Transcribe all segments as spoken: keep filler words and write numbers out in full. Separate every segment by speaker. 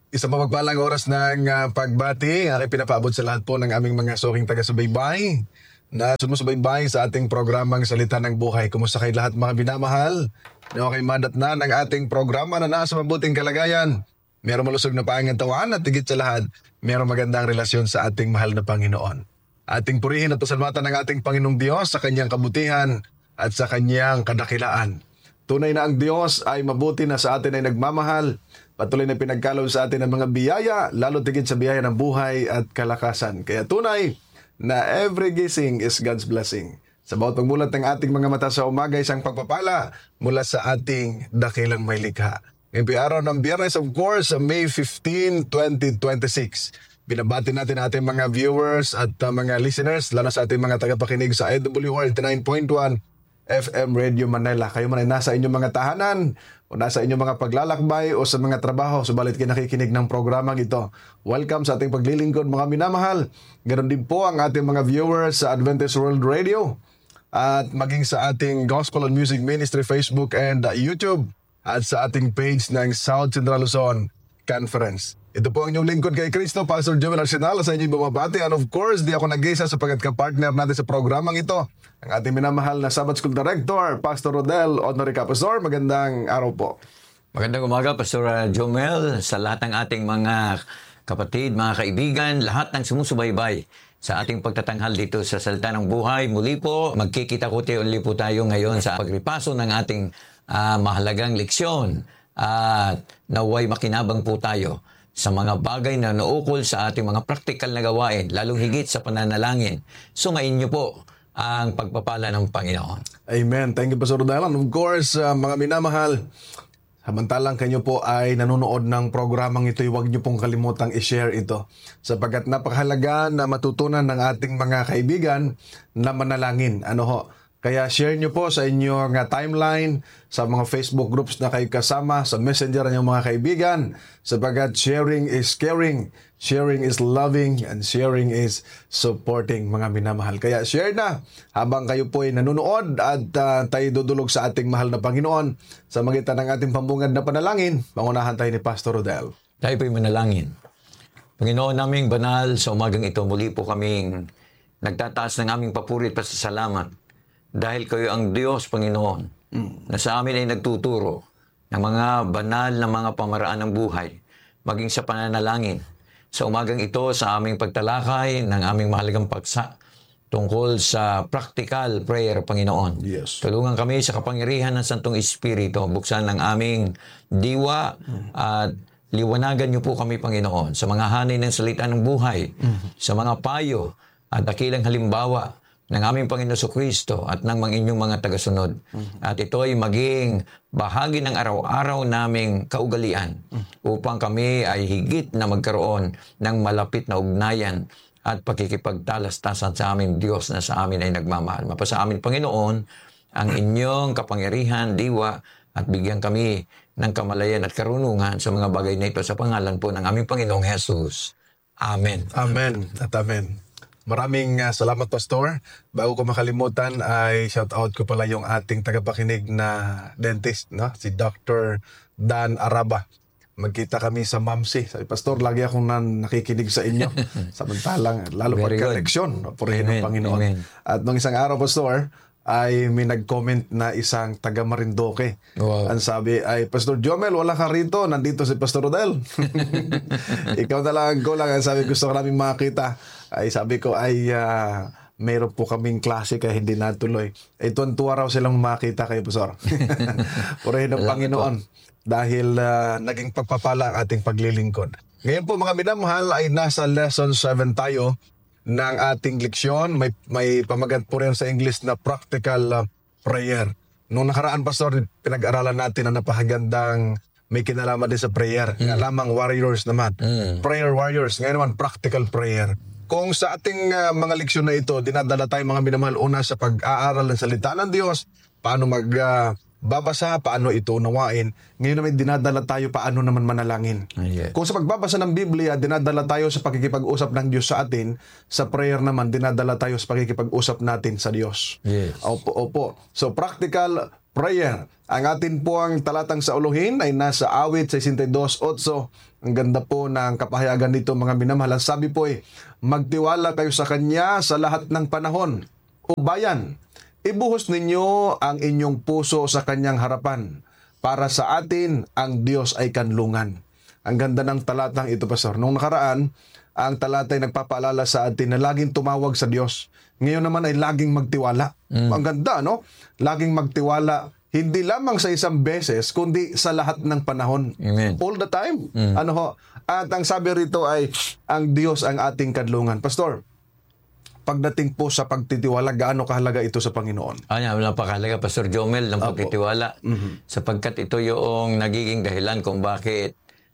Speaker 1: Isa mapagpalang oras ng uh, pagbati. Aking pinapaabot sa lahat po ng aming mga suking taga-subaybay na sumusubaybay sa ating programang Salita ng Buhay. Kumusta kayo lahat mga binamahal? Okay, madat na ng ating programa na nasa mabuting kalagayan. Merong malusog na pangangatawan at higit sa lahat, merong magandang relasyon sa ating mahal na Panginoon. Ating purihin at pasalamatan ng ating Panginoong Diyos sa kanyang kabutihan at sa kanyang kadakilaan. Tunay na ang Diyos ay mabuti na sa atin ay nagmamahal. Patuloy na pinagkaloob sa atin ang mga biyaya, lalo tigit sa biyaya ng buhay at kalakasan. Kaya tunay na every gising is God's blessing. Sa bawat pagmulat ng ating mga mata sa umaga, isang pagpapala mula sa ating dakilang may likha. Ngayon po araw ng Biyernes, of course, May fifteenth, twenty twenty-six. Binabati natin ating mga viewers at uh, mga listeners, lalo sa ating mga tagapakinig sa A W R eighty-nine point one F M Radio Manila. Kayo man ay nasa inyong mga tahanan o nasa inyong mga paglalakbay o sa mga trabaho, subalit kayo nakikinig ng programang ito. Welcome sa ating paglilingkod mga minamahal. Ganon din po ang ating mga viewers sa Adventist World Radio at maging sa ating Gospel and Music Ministry Facebook and uh, YouTube at sa ating page ng South Central Luzon Conference. Ito po ang inyong lingkod kay Cristo, Pastor Joel Arsenal, sa inyong bumabati. And of course, di ako nag-isa sapagkat ka-partner natin sa programang ito, ang ating minamahal na Sabbath School Director, Pastor Rodel Honorica. Pastor, magandang araw po.
Speaker 2: Magandang umaga, Pastor Jomel, sa lahat ng ating mga kapatid, mga kaibigan, lahat ng sumusubaybay sa ating pagtatanghal dito sa Salita ng Buhay. Muli po, magkikita-kuti uli po tayo ngayon sa pagripaso ng ating uh, mahalagang leksyon. At uh, naway makinabang po tayo sa mga bagay na naukol sa ating mga praktikal na gawain, lalong higit sa pananalangin. Sumayin niyo po ang pagpapala ng Panginoon.
Speaker 1: Amen. Thank you, Pastor Rodel. Of course, uh, mga minamahal, samantalang kayo po ay nanonood ng programang ito, huwag niyo pong kalimutang i-share ito. Sapagkat napakahalaga na matutunan ng ating mga kaibigan na manalangin. Ano ho? Kaya share nyo po sa inyong uh, timeline, sa mga Facebook groups na kayo kasama, sa Messenger ng mga kaibigan, sapagkat sharing is caring, sharing is loving, and sharing is supporting, mga minamahal. Kaya share na habang kayo po ay nanonood at uh, tayo dudulog sa ating mahal na Panginoon sa magitan ng ating pambungad na panalangin. Pangunahan tayo ni Pastor Rodel.
Speaker 2: Tayo po ay manalangin. Panginoon naming banal, sa umagang ito muli po kaming nagtataas ng aming papuri at pasasalamat. Dahil kayo ang Diyos, Panginoon, mm. na sa amin ay nagtuturo ng mga banal na mga pamaraan ng buhay, maging sa pananalangin. Sa umagang ito, sa aming pagtalakay ng aming mahalagang paksa tungkol sa practical prayer, Panginoon.
Speaker 1: Yes.
Speaker 2: Tulungan kami sa kapangyarihan ng Santong Espiritu, buksan ng aming diwa mm. at liwanagan niyo po kami, Panginoon, sa mga hanay ng salita ng buhay, mm. sa mga payo at dakilang halimbawa ng aming Panginoon Kristo at ng mga inyong mga tagasunod. Mm-hmm. At ito ay maging bahagi ng araw-araw naming kaugalian mm-hmm. upang kami ay higit na magkaroon ng malapit na ugnayan at pakikipagtalastasan sa aming Diyos na sa amin ay nagmamahal. Mapasa amin, Panginoon, ang inyong kapangyarihan, diwa, at bigyan kami ng kamalayan at karunungan sa mga bagay na ito sa pangalan po ng aming Panginoong Jesus. Amen.
Speaker 1: Amen at amen. Maraming uh, salamat, Pastor. Bago ko makalimutan, ay shout out ko pala yung ating tagapakinig na dentist, no? Si Doctor Dan Araba. Magkita kami sa Mamsi. Sabi, Pastor, lagi akong nan- nakikinig sa inyo. Samantalang, lalo pagka-leksyon, purihin ng Panginoon. Amen. At nung isang araw, Pastor, ay may nag-comment na isang taga Marindoque. Wow. Ang sabi ay, Pastor Jomel, wala ka rito. Nandito si Pastor Rodel. Ikaw na lang ko lang. Ang sabi, gusto ko namin makita. Ay sabi ko ay uh, mayroon po kaming klase kaya hindi natuloy. Ay tuwan-tuwa raw silang makita kayo, Pastor. Purihin ng Panginoon. Dahil uh, naging pagpapala ang ating paglilingkod. Ngayon po mga minamahal ay nasa lesson seven tayo ng ating leksyon. May, may pamagat po rin sa English na practical uh, prayer. Noong nakaraan, Pastor, pinag-aralan natin na napakagandang may kinalaman din sa prayer. Mm. Nga lamang warriors naman. Mm. Prayer warriors. Ngayon naman, practical prayer. Kung sa ating uh, mga leksyon na ito, dinadala tayo mga minamahal una sa pag-aaral ng salita ng Diyos, paano magbabasa, uh, paano ito unawain. Ngayon naman dinadala tayo paano naman manalangin.
Speaker 2: Uh, yeah.
Speaker 1: Kung sa pagbabasa ng Biblia, dinadala tayo sa pakikipag-usap ng Diyos sa atin, sa prayer naman, dinadala tayo sa pakikipag-usap natin sa Diyos.
Speaker 2: Yes.
Speaker 1: Opo, opo. So practical prayer. Ang atin po ang talatang sauluhin ay nasa awit sixty-two eight. Ang ganda po ng kapahayagan nito mga minamahal. Ang sabi po ay, magtiwala kayo sa Kanya sa lahat ng panahon. O bayan, ibuhos ninyo ang inyong puso sa Kanyang harapan. Para sa atin, ang Diyos ay kanlungan. Ang ganda ng talatang ito, Pastor. Nung nakaraan, ang talata ay nagpapaalala sa atin na laging tumawag sa Diyos. Ngayon naman ay laging magtiwala. Mm. Ang ganda, no? Laging magtiwala. Hindi lamang sa isang beses, kundi sa lahat ng panahon.
Speaker 2: Amen.
Speaker 1: All the time.
Speaker 2: Mm.
Speaker 1: Ano ho? At ang sabi rito ay, ang Diyos ang ating kadlungan. Pastor, pagdating po sa pagtitiwala, gaano kahalaga ito sa Panginoon?
Speaker 2: Ano, napakahalaga, Pastor Jomel, ng pagtitiwala. Mm-hmm. Sapagkat ito yung nagiging dahilan kung bakit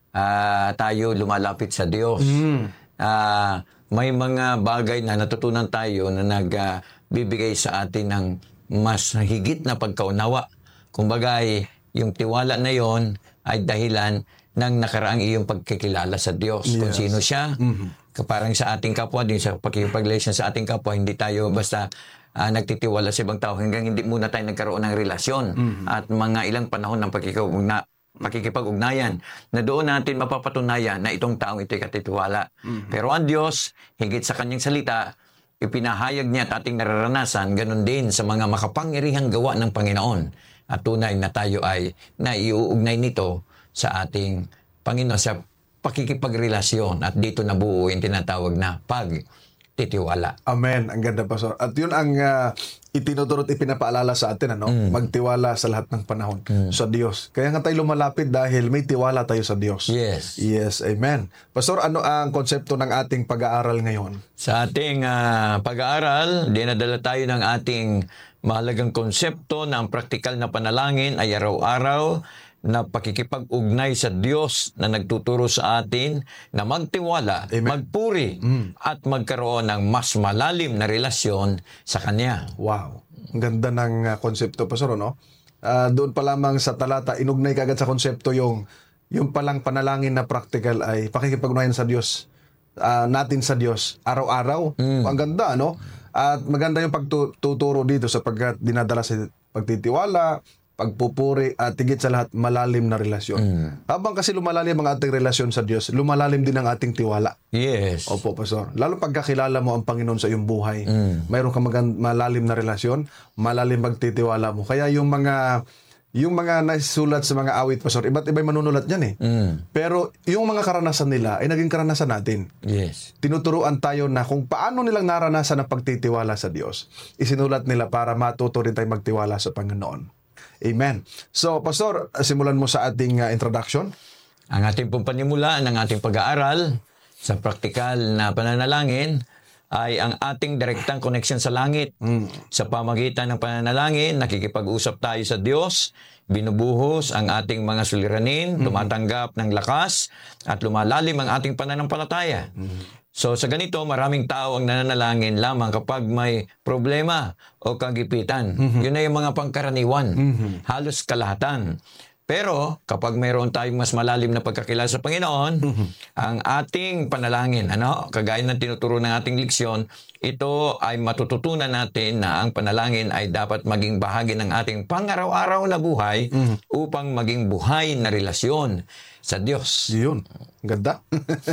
Speaker 2: uh, tayo lumalapit sa Diyos. Mm. Uh, may mga bagay na natutunan tayo na nagbibigay uh, sa atin ng mas higit na pagkaunawa. Kumbaga, yung tiwala na yon ay dahilan ng nakaraang iyong pagkikilala sa Diyos. Yes. Kung sino siya, mm-hmm. parang sa ating kapwa, din sa pakikipag-relation sa ating kapwa, hindi tayo basta uh, nagtitiwala sa ibang tao hanggang hindi muna tayo nagkaroon ng relasyon mm-hmm. at mga ilang panahon ng pakikipag-ugna, pakikipag-ugnayan na doon natin mapapatunayan na itong taong ito'y katitiwala. Mm-hmm. Pero ang Diyos, higit sa kanyang salita, ipinahayag niya at ating nararanasan, ganun din sa mga makapangyarihang gawa ng Panginoon. At tunay na tayo ay naiuugnay nito sa ating Panginoon sa pakikipagrelasyon. At dito nabuo yung tinatawag na pagtitiwala.
Speaker 1: Amen. Ang ganda, Pastor. At yun ang uh, itinuturo at ipinapaalala sa atin, ano? Mm. Magtiwala sa lahat ng panahon mm. sa Diyos. Kaya nga tayo lumalapit dahil may tiwala tayo sa Diyos.
Speaker 2: Yes.
Speaker 1: Yes. Amen. Pastor, ano ang konsepto ng ating pag-aaral ngayon?
Speaker 2: Sa ating uh, pag-aaral, dinadala tayo ng ating mahalagang konsepto na ang praktikal na panalangin ay araw-araw na pakikipag-ugnay sa Diyos na nagtuturo sa atin na magtiwala, Amen. Magpuri, mm. at magkaroon ng mas malalim na relasyon sa Kanya.
Speaker 1: Wow. Ang ganda ng uh, konsepto, Pastor, no? Uh, doon pa lamang sa talata, inugnay kagad sa konsepto yung, yung palang panalangin na praktikal ay pakikipag-ugnayan sa Diyos, uh, natin sa Diyos, araw-araw. Mm. Ang ganda, no? At maganda yung pagtuturo dito sapagkat dinadala sa pagtitiwala, pagpupuri, at higit sa lahat, malalim na relasyon. Mm. Habang kasi lumalalim ang ating relasyon sa Diyos, lumalalim din ang ating tiwala.
Speaker 2: Yes.
Speaker 1: Opo, Pastor. Lalo pagkakilala mo ang Panginoon sa iyong buhay, mm. mayroon kang magand- malalim na relasyon, malalim pagtitiwala mo. Kaya yung mga yung mga nasulat sa mga awit, Pastor, iba't iba'y manunulat niyan eh. Mm. Pero yung mga karanasan nila ay naging karanasan natin.
Speaker 2: Yes.
Speaker 1: Tinuturuan tayo na kung paano nilang naranasan ang pagtitiwala sa Diyos. Isinulat nila para matuto rin tayo magtiwala sa Panginoon. Amen. So, Pastor, simulan mo sa ating uh, introduction.
Speaker 2: Ang ating pong panimulaan ng ating pag-aaral sa praktikal na pananalangin ay ang ating direktang connection sa langit. Mm. Sa pamagitan ng pananalangin, nakikipag-usap tayo sa Diyos, binubuhos ang ating mga suliranin, mm. tumatanggap ng lakas, at lumalalim ang ating pananampalataya. Mm. So sa ganito, maraming tao ang nananalangin lamang kapag may problema o kagipitan. Mm-hmm. Yun na yung mga pangkaraniwan, mm-hmm. halos kalahatan. Pero kapag mayroon tayong mas malalim na pagkakilala sa Panginoon, mm-hmm. ang ating panalangin, ano, kagaya ng tinuturo ng ating leksyon, ito ay matututunan natin na ang panalangin ay dapat maging bahagi ng ating pang-araw-araw na buhay mm-hmm. upang maging buhay na relasyon sa Diyos.
Speaker 1: Yun. Ganda.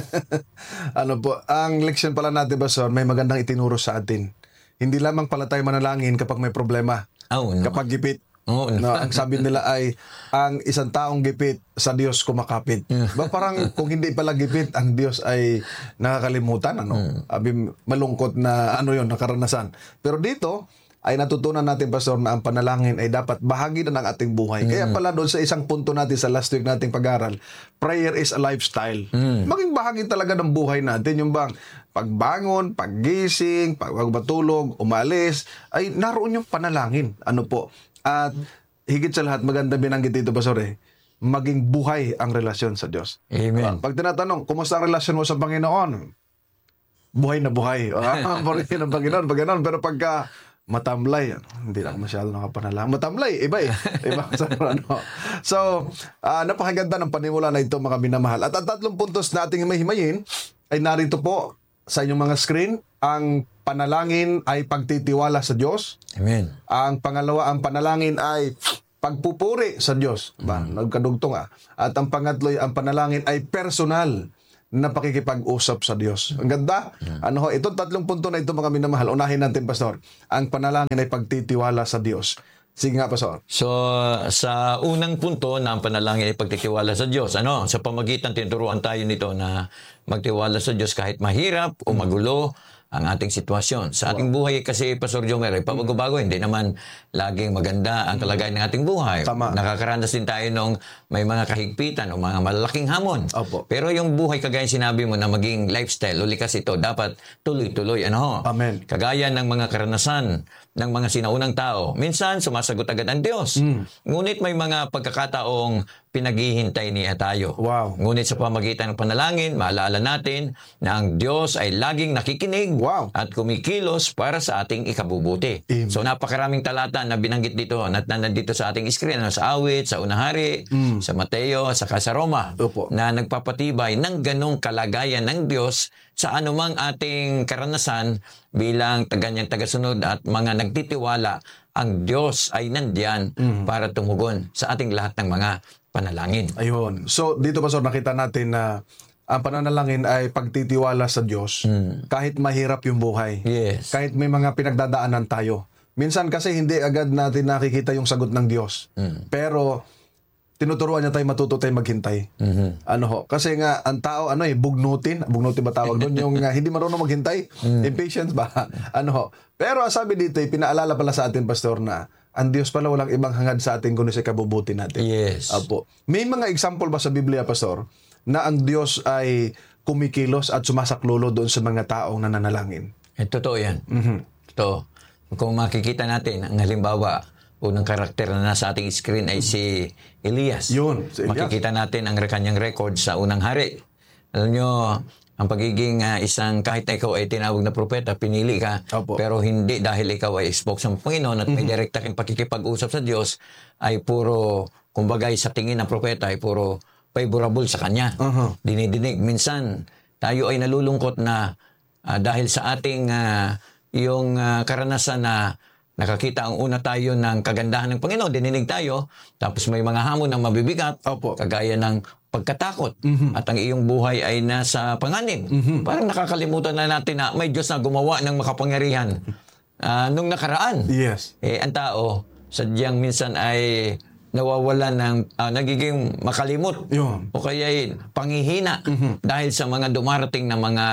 Speaker 1: Ano po, ang leksyon pala natin, Pastor, may magandang itinuro sa atin. Hindi lamang pala tayo manalangin kapag may problema,
Speaker 2: oh, no.
Speaker 1: kapag gipit.
Speaker 2: Oh, no.
Speaker 1: No, ang sabi nila ay ang isang taong gipit sa Diyos kumakapit. Ba parang kung hindi pala gipit, ang Diyos ay nakakalimutan, ano? Abi malungkot na ano 'yon, nakaranasan. Pero dito ay natutunan natin, Pastor, na ang panalangin ay dapat bahagi na ng ating buhay. Mm. Kaya pala doon sa isang punto natin sa last week nating pag-aral, prayer is a lifestyle. Mm. Maging bahagi talaga ng buhay natin. Yung bang pagbangon, paggising, pagbatulog, umalis, ay naroon yung panalangin. Ano po? At higit sa lahat, maganda binanggit dito, Pastor, eh, maging buhay ang relasyon sa Diyos.
Speaker 2: Amen.
Speaker 1: Uh, pag tinatanong, kumusta ang relasyon mo sa Panginoon? Buhay na buhay. Ah, buhay ng Panginoon, pag ganoon. Pero pagka matamlay, hindi lang masyado nakapanalang. Matamlay, iba eh. Iba. So, ano. so uh, napakaganda ng panimula na ito, mga minamahal. At ang tatlong puntos na ating mahimayin ay narito po sa inyong mga screen. Ang panalangin ay pagtitiwala sa Diyos.
Speaker 2: Amen.
Speaker 1: Ang pangalawa, ang panalangin ay pagpupuri sa Diyos. Ba? Nagkadugtong ah. At ang pangatlo, ang panalangin ay personal na pakikipag-usap sa Diyos. Ang ganda. Ano ho, itong tatlong punto na ito mga minamahal. Unahin natin, Pastor. Ang panalangin ay pagtitiwala sa Diyos. Sige nga, Pastor.
Speaker 2: So, sa unang punto na ang panalangin ay pagtitiwala sa Diyos. Ano? Sa pamagitan, tinuturuan tayo nito na magtiwala sa Diyos kahit mahirap o magulo ang ating sitwasyon. Sa ating buhay kasi, Pastor Jomer, ay pabago-bago, hindi naman laging maganda ang kalagayan ng ating buhay.
Speaker 1: Tama.
Speaker 2: Nakakaranas din tayo nung may mga kahigpitan o mga malalaking hamon.
Speaker 1: Opo.
Speaker 2: Pero yung buhay, kagaya sinabi mo na maging lifestyle, o likas ito, dapat tuloy-tuloy. Ano ho?
Speaker 1: Amen.
Speaker 2: Kagaya ng mga karanasan ng mga sinaunang tao. Minsan, sumasagot agad ang Diyos.
Speaker 1: Mm.
Speaker 2: Ngunit may mga pagkakataong pinaghihintay niya tayo.
Speaker 1: Wow.
Speaker 2: Ngunit sa pamagitan ng panalangin, maalala natin na ang Diyos ay laging nakikinig
Speaker 1: Wow.
Speaker 2: at kumikilos para sa ating ikabubuti.
Speaker 1: Amen.
Speaker 2: So napakaraming talata na binanggit dito, at nandito sa ating screen, ano, sa Awit, sa Unang Hari,
Speaker 1: Mm.
Speaker 2: sa Mateo, saka sa Roma,
Speaker 1: Opo.
Speaker 2: na nagpapatibay ng ganong kalagayan ng Diyos sa anumang ating karanasan bilang taganyang tagasunod at mga nagtitiwala. Ang Diyos ay nandyan para tumugon sa ating lahat ng mga panalangin.
Speaker 1: Ayun. So, dito, Pastor, nakita natin na ang pananalangin ay pagtitiwala sa Diyos kahit mahirap yung buhay.
Speaker 2: Yes.
Speaker 1: Kahit may mga pinagdadaanan tayo. Minsan kasi hindi agad natin nakikita yung sagot ng Diyos. Pero tinuturuan niya tayo matuto tayo maghintay. Ano ho? Kasi nga ang tao ano eh bugnutin, bugnutin ba tawag doon yung uh, hindi marunong maghintay, impatience ba? Ano ho? Pero ang sabi dito, eh, pinaalala pala sa atin, Pastor, na ang Diyos pala walang ibang hangad sa atin kundi sa kabubuti natin.
Speaker 2: Yes.
Speaker 1: Apo. May mga example ba sa Biblia, Pastor, na ang Diyos ay kumikilos at sumasaklolo doon sa mga taong nananalangin?
Speaker 2: Eh, totoo yan.
Speaker 1: Mhm.
Speaker 2: Totoo. Kung makikita natin, ang halimbawa, unang karakter na nasa ating screen ay si Elias.
Speaker 1: Yun, si Elias.
Speaker 2: Makikita natin ang kanyang record sa Unang Hari. Alam nyo, ang pagiging uh, isang, kahit na ikaw ay tinawag na propeta, pinili ka,
Speaker 1: Opo.
Speaker 2: pero hindi dahil ikaw ay spokesman ng Panginoon at may direkta kang pakikipag-usap sa Diyos, ay puro, kumbaga sa tingin ng propeta, ay puro favorable sa kanya.
Speaker 1: Uh-huh.
Speaker 2: Dinidinig. Minsan, tayo ay nalulungkot na uh, dahil sa ating uh, yung uh, karanasan na nakakita ang una tayo ng kagandahan ng Panginoon, dininig tayo, tapos may mga hamon na mabibigat,
Speaker 1: Opo.
Speaker 2: kagaya ng pagkatakot, at ang iyong buhay ay nasa panganib. Parang nakakalimutan na natin na may Diyos na gumawa ng makapangyarihan ah, nung nakaraan.
Speaker 1: Yes.
Speaker 2: Eh, ang tao, sadyang minsan ay nawawala ng, ah, nagiging makalimot,
Speaker 1: Yun.
Speaker 2: o kaya ay panghihina dahil sa mga dumarating na mga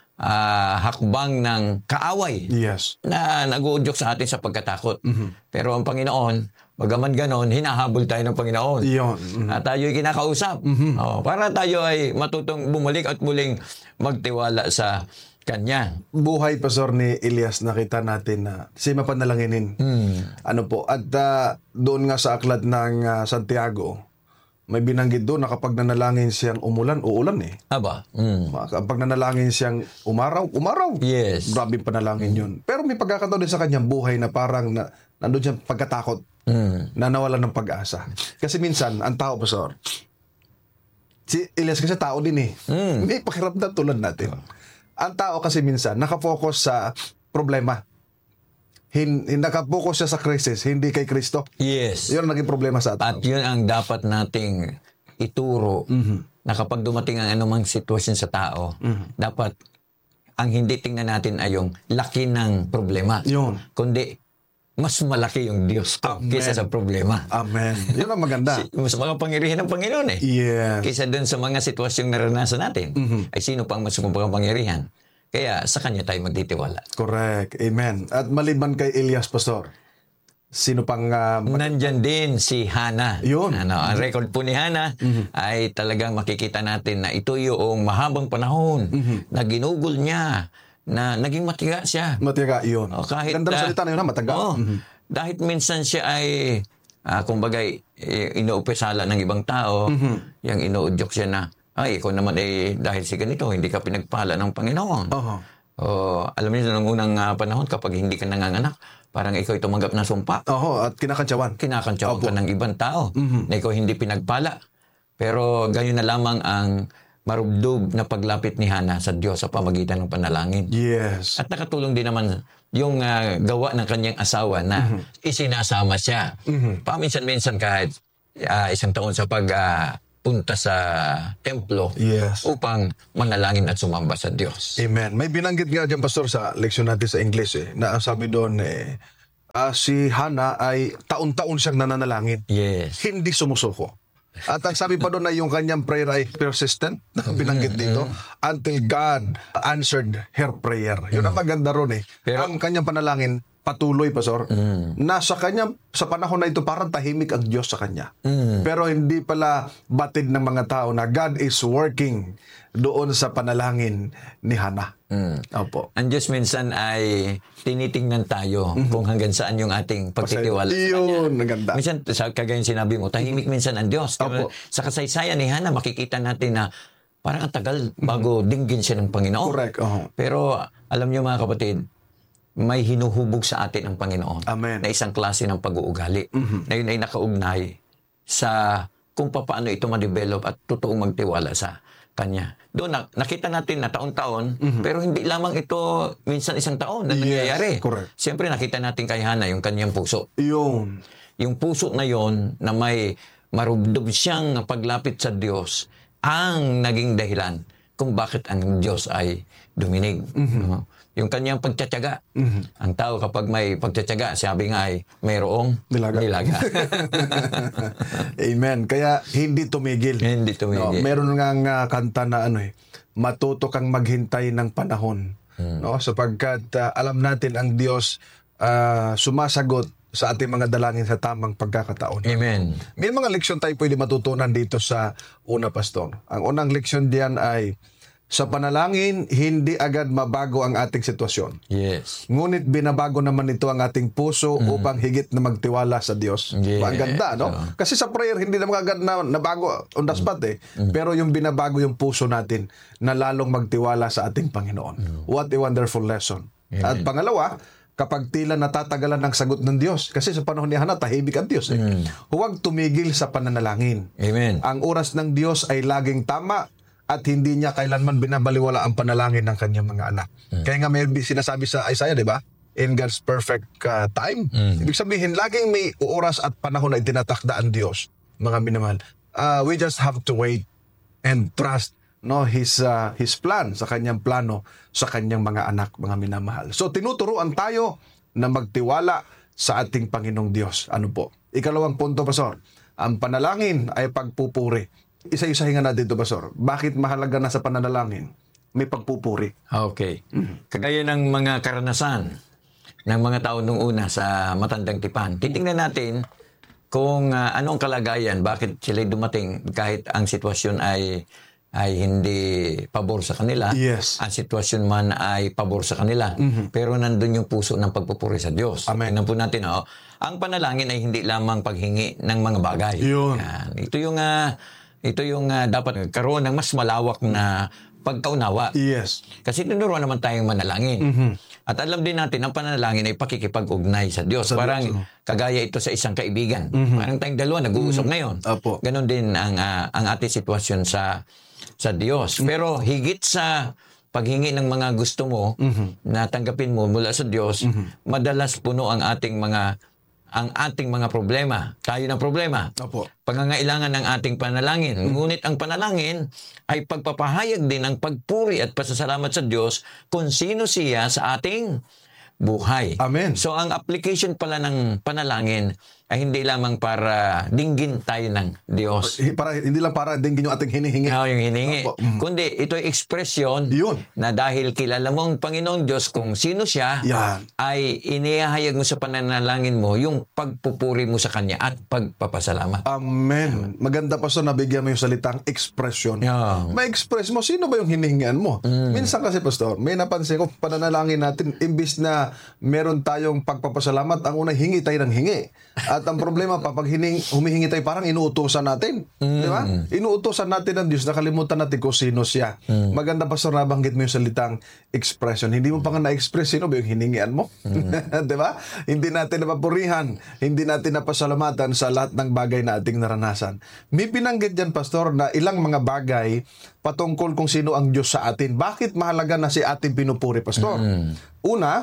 Speaker 2: ah, hakbang ng kaaway
Speaker 1: Yes.
Speaker 2: na nag-uudyok sa atin sa pagkatakot. Pero ang Panginoon, bagaman ganon, hinahabol tayo ng Panginoon.
Speaker 1: Yun. Mhm.
Speaker 2: At tayo ay kinakausap. Oh, para tayo ay matutong bumalik at muling magtiwala sa Kanya.
Speaker 1: Buhay, Pastor, ni Elias, nakita natin na si mapanalanginin. Ano po, at ah, doon nga sa aklat ng ah, Santiago, may binanggit doon na kapag nanalangin siyang umulan, uulan eh.
Speaker 2: Aba. Mm.
Speaker 1: Kapag nanalangin siyang umaraw, umaraw.
Speaker 2: Yes.
Speaker 1: Grabe panalangin yun. Pero may pagkakataon din sa kanyang buhay na parang na, nandun siyang pagkatakot,
Speaker 2: Mm.
Speaker 1: na nawalan ng pag-asa. Kasi minsan, ang tao, Pastor, si Elias kasi tao din eh.
Speaker 2: Mm.
Speaker 1: May pakiramdam tulad natin. Ang tao kasi minsan, nakafocus sa problema. Hin, hin nakapokus siya sa crisis, hindi kay Kristo.
Speaker 2: Yes.
Speaker 1: Yun ang naging problema sa
Speaker 2: At
Speaker 1: atin.
Speaker 2: yun ang dapat nating ituro na kapag dumating ang anumang sitwasyon sa tao, dapat ang hindi tingnan natin ay yung laki ng problema.
Speaker 1: Yun.
Speaker 2: Kundi, mas malaki yung Diyos ko
Speaker 1: Amen.
Speaker 2: kaysa sa problema.
Speaker 1: Amen. Yun ang maganda.
Speaker 2: Si- Mas mga pangyarihan ng Panginoon eh.
Speaker 1: Yes.
Speaker 2: Kaysa dun sa mga sitwasyong naranasan natin, ay sino pang mas pangyarihan. Kaya sa Kanya tayo magtitiwala.
Speaker 1: Correct. Amen. At maliban kay Elias, Pastor, sino pang... Uh,
Speaker 2: Nandyan din si Hana.
Speaker 1: Yun.
Speaker 2: Ano, ang record po ni Hana ay talagang makikita natin na ito yung mahabang panahon na ginugol niya, na naging matiga siya.
Speaker 1: matiyaga yun.
Speaker 2: O, kahit,
Speaker 1: Ganda ng
Speaker 2: ah,
Speaker 1: salita na yun, ha? Mataga.
Speaker 2: Oo. Dahil minsan siya ay, ah, kumbaga, eh, inuupesala ng ibang tao, yung inuudyok siya na, ay, ikaw naman eh, dahil si ganito, hindi ka pinagpala ng Panginoon.
Speaker 1: Oo.
Speaker 2: O, alam niyo, nung unang ah, panahon, kapag hindi ka nanganganak, parang ikaw ay tumanggap ng sumpa.
Speaker 1: Oo, at kinakantsawan.
Speaker 2: Kinakantsawan ka ng ibang tao na ikaw hindi pinagpala. Pero gayon na lamang ang marubdob na paglapit ni Hana sa Diyos sa pamagitan ng panalangin.
Speaker 1: Yes.
Speaker 2: At nakatulong din naman yung ah, gawa ng kanyang asawa na
Speaker 1: Mm-hmm.
Speaker 2: isinasama siya. Paminsan-minsan kahit ah, isang taon sa pag ah, punta sa templo
Speaker 1: Yes.
Speaker 2: upang manalangin at sumamba sa Diyos.
Speaker 1: Amen. May binanggit nga dyan, Pastor, sa leksyon natin sa English eh, na ang sabi doon eh, ah, si Hannah ay taon-taon siyang nananalangin.
Speaker 2: Yes.
Speaker 1: Hindi sumusuko. At ang sabi pa doon na yung kanyang prayer ay persistent, na binanggit dito, until God answered her prayer. Yun ang maganda ron eh.
Speaker 2: Pero-
Speaker 1: ang kanyang panalangin, patuloy, Pastor. Nasa kanya, sa panahon na ito, parang tahimik ang Diyos sa kanya. Pero hindi pala batid ng mga tao na God is working doon sa panalangin ni Hannah. Opo.
Speaker 2: Ang Diyos minsan ay tinitingnan tayo kung hanggang saan yung ating pagtitiwala sa Kanya.
Speaker 1: Yun, maganda.
Speaker 2: Minsan, sa kagaya sinabi mo, tahimik minsan ang Diyos.
Speaker 1: Opo.
Speaker 2: Sa kasaysayan ni Hannah, makikita natin na parang ang tagal bago dinggin siya ng Panginoon.
Speaker 1: Correct. Oh.
Speaker 2: Pero alam niyo mga kapatid, may hinuhubog sa atin ang Panginoon
Speaker 1: Amen.
Speaker 2: na isang klase ng pag-uugali na yun ay nakaugnay sa kung paano ito ma-develop at totoong magtiwala sa Kanya. Doon na, nakita natin na taon-taon, pero hindi lamang ito minsan isang taon na
Speaker 1: Yes,
Speaker 2: nangyayari.
Speaker 1: correct.
Speaker 2: Siyempre nakita natin kay Hannah yung kanyang puso.
Speaker 1: Yun.
Speaker 2: Yung puso na yon na may marubdob siyang paglapit sa Diyos ang naging dahilan kung bakit ang Diyos ay duminig. No? Yung kanyang pagtsatsaga. Ang tao kapag may pagtsatsaga, sabi nga ay mayroong
Speaker 1: Nilaga.
Speaker 2: nilaga.
Speaker 1: Amen. Kaya hindi tumigil.
Speaker 2: Hindi tumigil.
Speaker 1: No, meron nga nga kanta na ano eh, matuto kang maghintay ng panahon. No, sapagkat ah, alam natin ang Diyos ah, sumasagot sa ating mga dalangin sa tamang pagkakataon.
Speaker 2: Amen.
Speaker 1: May mga leksyon tayo pwede matutunan dito sa una, Pastor. Ang unang leksyon diyan ay sa panalangin, hindi agad mabago ang ating sitwasyon.
Speaker 2: Yes.
Speaker 1: Ngunit binabago naman ito ang ating puso upang higit na magtiwala sa Diyos.
Speaker 2: Yeah.
Speaker 1: Ang ganda, no? Kasi sa prayer, hindi naman agad na nabago on the spot eh. Pero yung binabago yung puso natin na lalong magtiwala sa ating Panginoon. What a wonderful lesson. At pangalawa, kapag tila natatagalan ng sagot ng Diyos. Kasi sa panahon ni Hannah, tahimik ang Diyos eh. Huwag tumigil sa pananalangin.
Speaker 2: Amen.
Speaker 1: Ang oras ng Diyos ay laging tama at hindi niya kailanman binabaliwala ang panalangin ng kanyang mga anak. Kaya nga may sinasabi sa Isaiah, di ba? In God's perfect uh, time. Ibig sabihin, laging may oras at panahon na itinatakda ang Diyos, mga minamahal. Uh, we just have to wait and trust no his uh, his plan sa kanyang plano sa kanyang mga anak, mga minamahal. So tinuturuan tayo na magtiwala sa ating Panginoong Diyos. Ano po? Ikalawang punto, Pastor. Ang panalangin ay pagpupuri. Isa-isahin nga natin ito, Pastor. Bakit mahalaga na sa pananalangin? May pagpupuri.
Speaker 2: Okay. Kagaya ng mga karanasan ng mga tao nung una sa Matandang Tipan, titingnan natin kung uh, ano ang kalagayan, bakit sila dumating kahit ang sitwasyon ay ay hindi pabor sa kanila.
Speaker 1: Yes.
Speaker 2: Ang sitwasyon man ay pabor sa kanila. Pero nandun yung puso ng pagpupuri sa Diyos.
Speaker 1: Amen.
Speaker 2: Tingnan po natin, oh, ang panalangin ay hindi lamang paghingi ng mga bagay.
Speaker 1: Yun.
Speaker 2: Yan. Ito yung ah, ito yung ah, dapat karoon ng mas malawak na pagkaunawa.
Speaker 1: Yes.
Speaker 2: Kasi tinuruan naman tayong manalangin. At alam din natin, ang panalangin ay pakikipag-ugnay sa Diyos. Parang
Speaker 1: Diyos, oh.
Speaker 2: kagaya ito sa isang kaibigan. Parang tayong dalawa, nag-uusap ngayon.
Speaker 1: Opo.
Speaker 2: Ganon din ang, ah, ang ating sitwasyon sa sa Diyos. Pero higit sa paghingi ng mga gusto mo na tanggapin mo mula sa Diyos, madalas puno ang ating mga ang ating mga problema. Tayo ng problema.
Speaker 1: Opo.
Speaker 2: Pangangailangan ng ating panalangin. Ngunit ang panalangin ay pagpapahayag din ng pagpuri at pasasalamat sa Diyos kung sino siya sa ating buhay.
Speaker 1: Amen.
Speaker 2: So ang application pala ng panalangin ay hindi lamang para dinggin tayo ng Diyos.
Speaker 1: Para, hindi lang para dinggin yung ating hinihingi.
Speaker 2: Ah, yung hiningi.
Speaker 1: Opo. Mm.
Speaker 2: Kundi ito ay ekspresyon
Speaker 1: Yun.
Speaker 2: na dahil kilala mo ang Panginoong Diyos kung sino siya,
Speaker 1: Yan.
Speaker 2: ay inihahayag mo sa pananalangin mo yung pagpupuri mo sa Kanya at pagpapasalamat.
Speaker 1: Amen. Maganda, Pastor, nabigyan mo yung salitang expression.
Speaker 2: Yeah.
Speaker 1: Ma-express mo, sino ba yung hinihingian mo? Minsan kasi, Pastor, may napansin ko, pananalangin natin, imbis na meron tayong pagpapasalamat, ang unang hingi tayo ng hingi. At ang problema, pa, pag hining, humihingi tayo, parang inuutosan natin. Di ba? Inuutosan natin ng Diyos, nakalimutan natin kung sino siya. Maganda, Pastor, nabanggit mo yung salitang expression. Hindi mo pa nga na-express, sino ba yung hiningian mo? Di ba? Hindi natin napapurihan, hindi natin napasalamatan sa lahat ng bagay na ating naranasan. May binanggit dyan, Pastor, na ilang mga bagay patungkol kung sino ang Diyos sa atin. Bakit mahalaga na si ating pinupuri, Pastor? Una,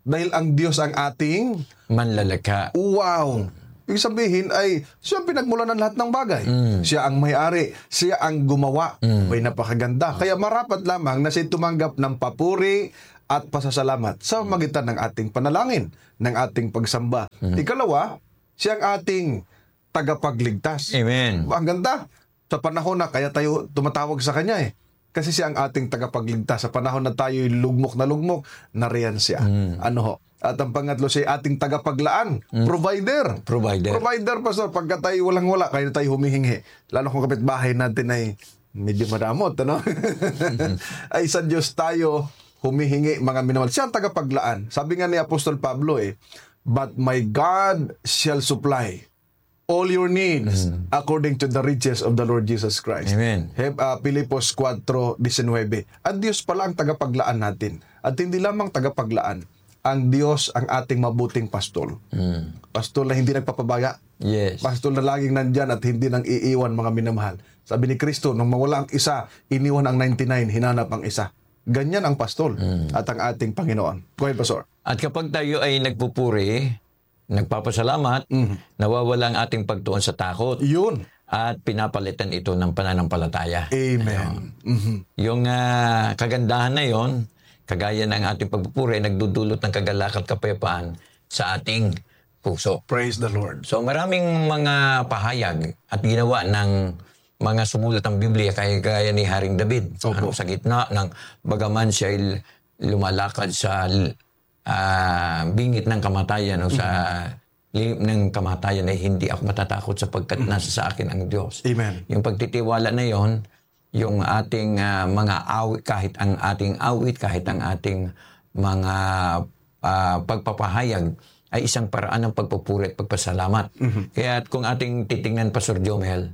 Speaker 1: Dahil ang Diyos ang ating
Speaker 2: Manlalaka.
Speaker 1: wow. Ibig sabihin ay siya ang pinagmulan ng lahat ng bagay. Mm. Siya ang may-ari. Siya ang gumawa. Mm. May napakaganda. Kaya marapat lamang na siya tumanggap ng papuri at pasasalamat sa magitan ng ating panalangin, ng ating pagsamba. Mm. Ikalawa, siya ang ating tagapagligtas.
Speaker 2: Amen.
Speaker 1: Ang ganda. Sa panahon na kaya tayo tumatawag sa Kanya eh. Kasi siya ang ating tagapagligtas. Sa panahon na tayo'y lugmok na lugmok, nariyan siya. Mm. Ano ho? At ang pangatlo, siya ating tagapaglaan. Mm. Provider.
Speaker 2: Provider.
Speaker 1: Provider, Pastor. Pagka tayo walang-wala, kaya tayo humihingi. Lalo kung kapitbahay natin ay medyo madamot, ano? Mm-hmm. Ay sa Diyos tayo humihingi, mga minamahal. Siya ang tagapaglaan. Sabi nga ni Apostol Pablo eh, but my God shall supply all your needs mm. according to the riches of the Lord Jesus Christ.
Speaker 2: Amen.
Speaker 1: Heb, uh, Filipos four nineteen. At Diyos pala ang tagapaglaan natin. At hindi lamang tagapaglaan, ang Diyos ang ating mabuting pastol. Mm. Pastol na hindi nagpapabaya.
Speaker 2: Yes.
Speaker 1: Pastol na laging nandyan at hindi nang iiwan, mga minamahal. Sabi ni Kristo, nung mawala ang isa, iniwan ang ninety-nine, hinanap ang isa. Ganyan ang pastol mm. at ang ating Panginoon. Go ahead, Pastor.
Speaker 2: At kapag tayo ay nagpupuri, nagpapasalamat, mm. nawawala ang ating pagtuon sa takot.
Speaker 1: Yun.
Speaker 2: At pinapalitan ito ng pananampalataya.
Speaker 1: Amen. Mm-hmm.
Speaker 2: Yung uh, kagandahan na yon, kagaya ng ating pagpupuri, nagdudulot ng kagalakan at kapayapaan sa ating puso.
Speaker 1: Praise the Lord.
Speaker 2: So maraming mga pahayag at ginawa ng mga sumulat ng Biblia kaya gaya ni Haring David. Ano, sa gitna ng bagaman siya ay lumalakad sa uh, bingit ng kamatayan o sa lilim ng kamatayan ay hindi ako matatakot sapagkat nasa sa akin ang Diyos.
Speaker 1: Amen.
Speaker 2: Yung pagtitiwala na yon, yung ating uh, mga awit, kahit ang ating awit, kahit ang ating mga uh, pagpapahayag ay isang paraan ng pagpupuri at pagpasalamat. Mm-hmm. Kaya kung ating titingnan, Pastor Jomel,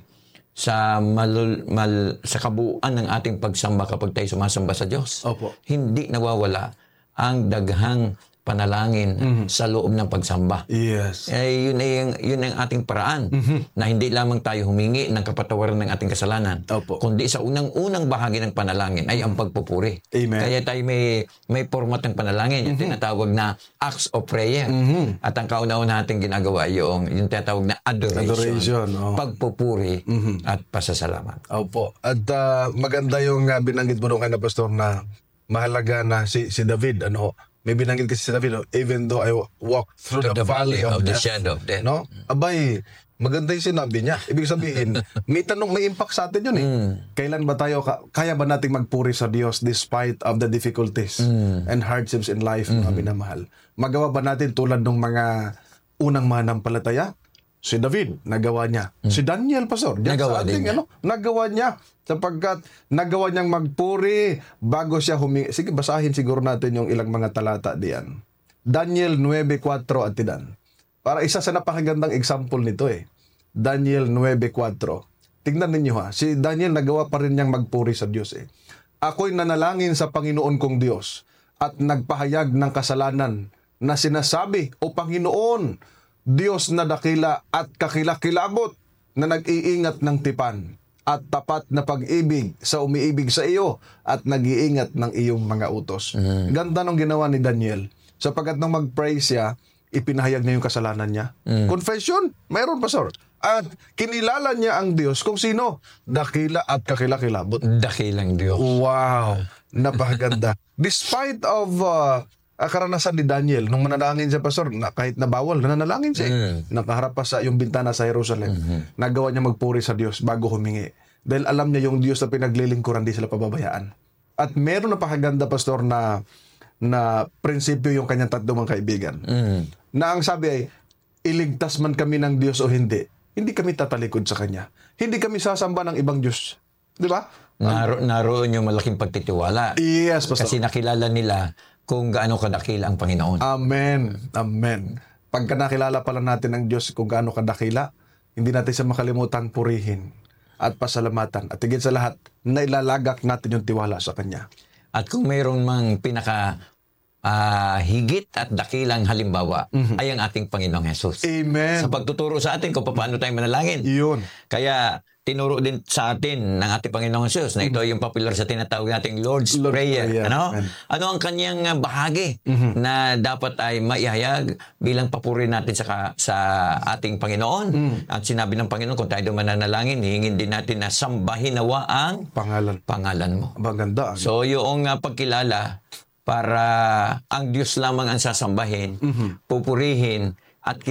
Speaker 2: sa malul, mal, sa kabuuan ng ating pagsamba kapag tayo sumasamba sa Diyos,
Speaker 1: Opo.
Speaker 2: hindi nawawala ang daghang panalangin mm-hmm. sa loob ng pagsamba.
Speaker 1: Yes.
Speaker 2: Eh, yun, ay, yun ang ating paraan mm-hmm. na hindi lamang tayo humingi ng kapatawaran ng ating kasalanan,
Speaker 1: Opo.
Speaker 2: kundi sa unang-unang bahagi ng panalangin ay ang pagpupuri.
Speaker 1: Amen.
Speaker 2: Kaya tayo may, may format ng panalangin, yung mm-hmm. tinatawag na acts of prayer.
Speaker 1: Mm-hmm.
Speaker 2: At ang kauna-una natin ginagawa yung, yung tinatawag na adoration,
Speaker 1: Adoration, oh.
Speaker 2: pagpupuri
Speaker 1: mm-hmm.
Speaker 2: at pasasalamat.
Speaker 1: Opo. At uh, maganda yung uh, binanggit mo nung na Pastor na mahalaga na si, si David, ano, may binanggit kasi si David, no? Even though I walk through
Speaker 2: To
Speaker 1: the,
Speaker 2: the
Speaker 1: valley of,
Speaker 2: of the
Speaker 1: death,
Speaker 2: shadow of death.
Speaker 1: no? Abay, maganda yung sinabi niya. Ibig sabihin, may tanong, may impact sa atin yun eh. Mm. Kailan ba tayo, kaya ba nating magpuri sa Diyos despite of the difficulties mm. and hardships in life, mm-hmm. mga binamahal? Magawa ba natin tulad ng mga unang manampalataya? Si David, nagawa niya. Mm. Si Daniel, Pastor,
Speaker 2: nagawa
Speaker 1: sa ating,
Speaker 2: din
Speaker 1: ano, nagawa niya. Sapagkat nagawa niyang magpuri bago siya humingi. Sige, basahin siguro natin yung ilang mga talata diyan. Daniel nine four at tinan. Para isa sa napakagandang example nito eh. Daniel nine four. Tingnan ninyo ha. Si Daniel nagawa pa rin niyang magpuri sa Diyos eh. Ako'y nanalangin sa Panginoon kong Diyos at nagpahayag ng kasalanan na sinasabi, O Panginoon, Diyos na dakila at kakilakilabot na nag-iingat ng tipan at tapat na pag-ibig sa umiibig sa iyo at nag-iingat ng iyong mga utos. Mm. Ganda nung ginawa ni Daniel. Sapagkat nung mag-pray siya, ipinahayag niya yung kasalanan niya. Mm. Confession, mayroon, Pastor. At kinilala niya ang Diyos kung sino? Dakila at kakilakilabot.
Speaker 2: Dakilang Diyos.
Speaker 1: Wow! Napakaganda. Despite of uh, karanasan ni Daniel, nung manalangin siya, Pastor, na kahit na bawal, nanalangin siya. Mm. Nakaharap pa sa yung bintana sa Jerusalem. Mm-hmm. Nagawa niya magpuri sa Diyos bago humingi. Dahil alam niya yung Diyos na pinaglilingkuran, di sila pababayaan. At meron na pakaganda, Pastor, na na prinsipyo yung kanyang tatlong mga kaibigan. Mm. Na ang sabi ay, iligtas man kami ng Diyos o hindi, hindi kami tatalikod sa Kanya. Hindi kami sasamba ng ibang Diyos. Di ba?
Speaker 2: Naro, naroon yung malaking pagtitiwala.
Speaker 1: Yes, Pastor.
Speaker 2: Kasi nakilala nila kung gaano kadakila ang Panginoon.
Speaker 1: Amen. Amen. Pagka nakilala pala natin ang Diyos kung gaano kadakila, hindi natin siya makalimutan purihin at pasalamatan. At higit sa lahat, nailalagak natin yung tiwala sa Kanya.
Speaker 2: At kung mayroong mang pinaka uh, higit at dakilang halimbawa, mm-hmm. ay ang ating Panginoong Jesus.
Speaker 1: Amen.
Speaker 2: Sa pagtuturo sa atin kung paano tayo manalangin.
Speaker 1: Yun.
Speaker 2: Kaya tinuro din sa atin ng ating Panginoong Diyos na ito yung popular sa tinatawag nating Lord's,
Speaker 1: Lord's
Speaker 2: Prayer.
Speaker 1: Prayer.
Speaker 2: Ano?
Speaker 1: Amen.
Speaker 2: Ano ang kanyang uh, bahagi na dapat ay maihayag bilang papuri natin sa, ka- sa ating Panginoon? At sinabi ng Panginoon, kung tayo mananalangin, hihingin din natin na sambahin nawa ang
Speaker 1: Pangalan.
Speaker 2: pangalan mo.
Speaker 1: Maganda.
Speaker 2: So, yung uh, pagkilala para ang Diyos lamang ang sasambahin, pupurihin,